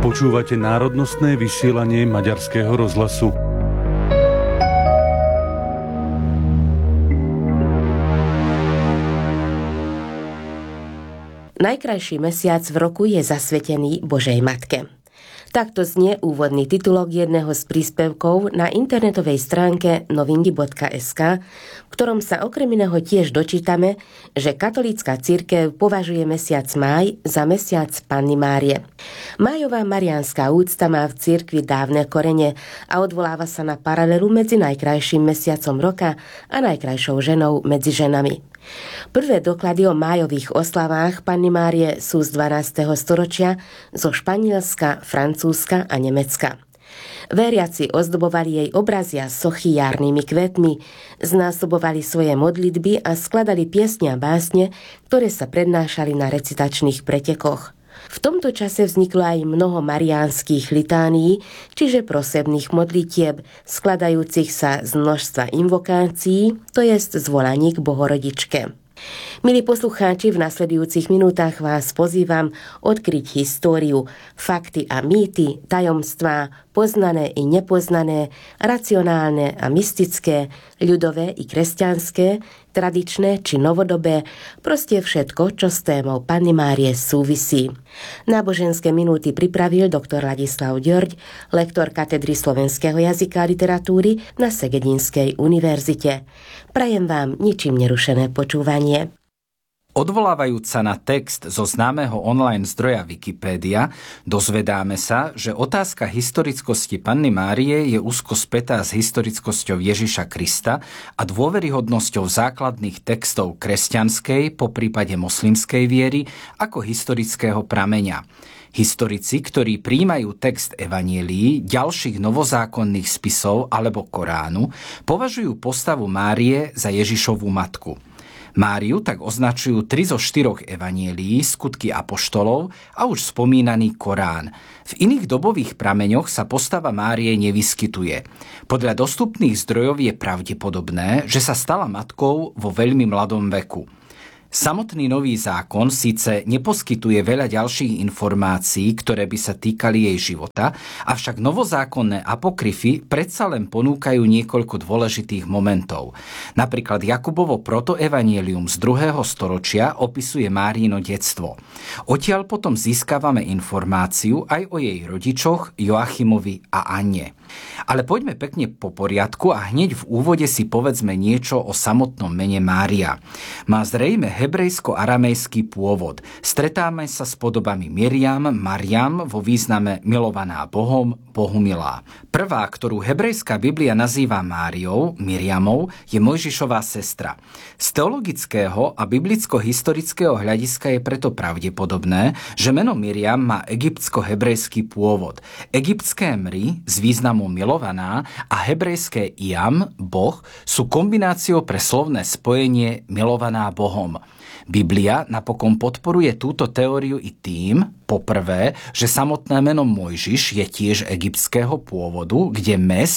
Počúvate národnostné vysielanie Maďarského rozhlasu. Najkrajší mesiac v roku je zasvetený Božej Matke. Takto znie úvodný titulok jedného z príspevkov na internetovej stránke novingy.sk, v ktorom sa okrem iného tiež dočítame, že katolícka cirkev považuje mesiac máj za mesiac Panny Márie. Májová mariánska úcta má v cirkvi dávne korene a odvoláva sa na paralelu medzi najkrajším mesiacom roka a najkrajšou ženou medzi ženami. Prvé doklady o májových oslavách Panny Márie sú z 12. storočia zo Španielska, Francúzska a Nemecka. Veriaci ozdobovali jej obrazy a sochy járnymi kvetmi, znásobovali svoje modlitby a skladali piesne a básne, ktoré sa prednášali na recitačných pretekoch. V tomto čase vzniklo aj mnoho mariánskych litánií, čiže prosebných modlitieb, skladajúcich sa z množstva invokácií, to jest zvolaní k Bohorodičke. Milí poslucháči, v nasledujúcich minútach vás pozývam odkryť históriu, fakty a mýty, tajomstvá, poznané i nepoznané, racionálne a mystické, ľudové i kresťanské, tradičné či novodobé, proste všetko, čo s témou Panny Márie súvisí. Náboženské minúty pripravil doktor Ladislav Ďorď, lektor katedry slovenského jazyka a literatúry na Segedinskej univerzite. Prajem vám ničím nerušené počúvanie. Odvolávajúc sa na text zo známeho online zdroja Wikipédia, dozvedáme sa, že otázka historickosti Panny Márie je úzko spätá s historickosťou Ježiša Krista a dôveryhodnosťou základných textov kresťanskej, poprípade moslimskej viery, ako historického prameňa. Historici, ktorí prijímajú text evanielií, ďalších novozákonných spisov alebo Koránu, považujú postavu Márie za Ježišovu matku. Máriu tak označujú 3 zo 4 evanielií, skutky apoštolov a už spomínaný Korán. V iných dobových prameňoch sa postava Márie nevyskytuje. Podľa dostupných zdrojov je pravdepodobné, že sa stala matkou vo veľmi mladom veku. Samotný Nový zákon síce neposkytuje veľa ďalších informácií, ktoré by sa týkali jej života, avšak novozákonné apokryfy predsa len ponúkajú niekoľko dôležitých momentov. Napríklad Jakubovo protoevanielium z 2. storočia opisuje Márino detstvo. Odtiaľ potom získavame informáciu aj o jej rodičoch Joachimovi a Anne. Ale poďme pekne po poriadku a hneď v úvode si povedzme niečo o samotnom mene Mária. Má zrejme hebrejsko-aramejský pôvod. Stretáme sa s podobami Miriam, Mariam vo význame milovaná Bohom, Bohumilá. Prvá, ktorú hebrejská Biblia nazýva Máriou, Miriamou, je Mojžišová sestra. Z teologického a biblicko-historického hľadiska je preto pravdepodobné, že meno Miriam má egyptsko-hebrejský pôvod. Egyptské Mri s významom milovaná a hebrejské Iam, Boh, sú kombináciou pre slovné spojenie milovaná Bohom. Biblia napokon podporuje túto teóriu i tým, poprvé, že samotné meno Mojžiš je tiež egyptského pôvodu, kde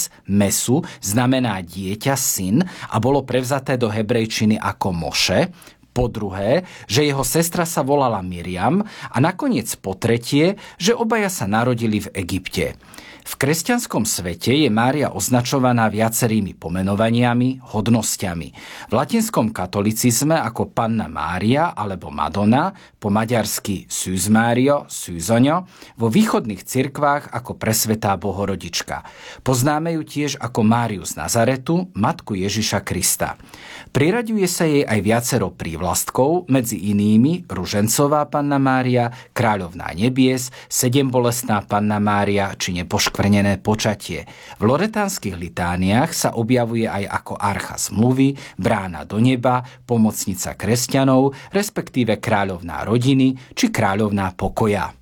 Mesu znamená dieťa, syn a bolo prevzaté do hebrejčiny ako Moše. Po druhé, že jeho sestra sa volala Miriam a nakoniec po tretie, že obaja sa narodili v Egypte. V kresťanskom svete je Mária označovaná viacerými pomenovaniami, hodnosťami. V latinskom katolicizme ako Panna Mária alebo Madonna, po maďarsky Szűz Mária, Szűzoňo, vo východných cirkvách ako Presvätá Bohorodička. Poznáme ju tiež ako Máriu z Nazaretu, matku Ježiša Krista. Priraďuje sa jej aj viacero prívlastkov, medzi inými Ružencová Panna Mária, Kráľovná nebies, Sedembolestná Panna Mária či nepoškvrnené počatie. V loretánskych litániách sa objavuje aj ako Archa zmluvy, Brána do neba, Pomocnica kresťanov, respektíve Kráľovná rodiny či Kráľovná pokoja.